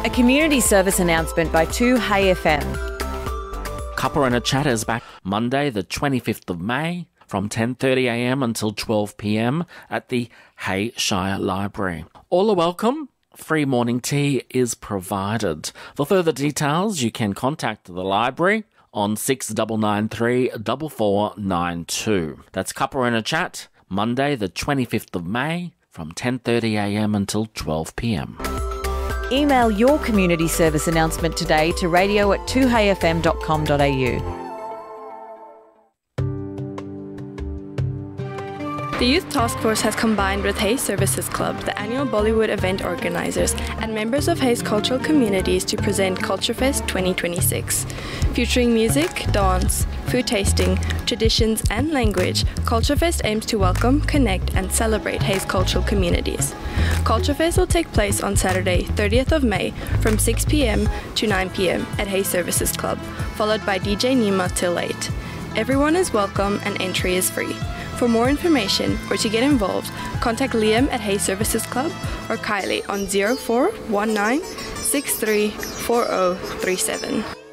A community service announcement by 2Hey FM. Cuppa and a Chat is back Monday the 25th of May from 10:30am until 12pm at the Hay Shire Library. All are welcome. Free morning tea is provided. For further details, you can contact the library on 6993 4492. That's Cuppa and a Chat, Monday the 25th of May from 10:30am until 12pm. Email your community service announcement today to radio@2heyfm.com.au. The Youth Task Force has combined with Hay Services Club, the annual Bollywood event organisers, and members of Hay's cultural communities to present Culturefest 2026. Featuring music, dance, food tasting, traditions and language, Culturefest aims to welcome, connect and celebrate Hay's cultural communities. Culturefest will take place on Saturday, 30th of May from 6pm to 9pm at Hay Services Club, followed by DJ Nima till 8. Everyone is welcome and entry is free. For more information or to get involved, contact Liam at Hay Services Club or Kylie on 0419 634037.